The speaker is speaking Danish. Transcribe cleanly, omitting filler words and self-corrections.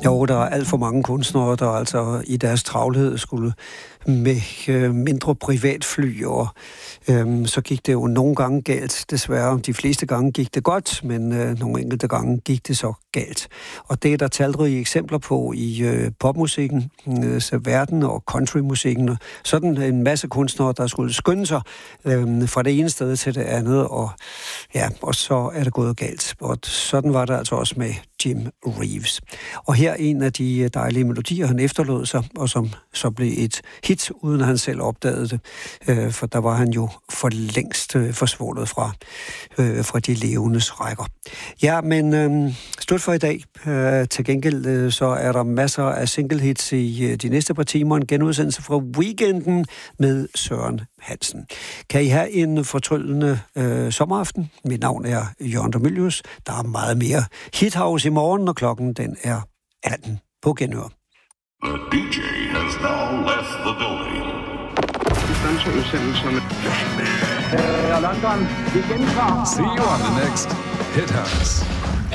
Jo, der er alt for mange kunstnere, der altså i deres travlhed skulle med mindre privatfly, og så gik det jo nogle gange galt, desværre. De fleste gange gik det godt, men nogle enkelte gange gik det så galt. Og det er der talrige eksempler på i popmusikken, verden og countrymusikken. Sådan en masse kunstnere, der skulle skynde sig fra det ene sted til det andet, og så er det gået galt. Og sådan var det altså også med Jim Reeves. Og her en af de dejlige melodier, han efterlod sig, og som så blev et hit, uden at han selv opdagede det. For der var han jo for længst forsvundet fra de levendes rækker. Ja, men slut for i dag. Til gengæld så er der masser af single hits i de næste par timer. En genudsendelse fra Weekenden med Søren Hansen. Kan I have en fortryllende sommeraften? Mit navn er Jørgen Domilius. Der er meget mere Hithouse i morgen, når klokken den er 18 på genhør. The DJ has now left the building. London, vi gentager. See you on the next Hit House.